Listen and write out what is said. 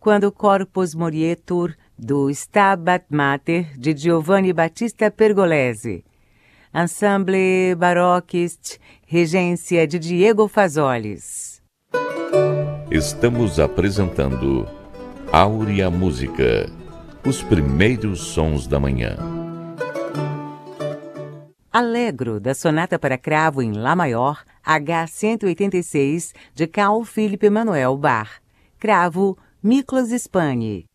quando Corpus Morietur, do Stabat Mater, de Giovanni Battista Pergolesi. Ensemble Baroquist, regência de Diego Fazoles. Estamos apresentando Áurea Música, os primeiros sons da manhã. Allegro, da Sonata para Cravo em Lá Maior, H. 186, de Carl Philipp Emanuel Bach. Cravo, Miklos Spani.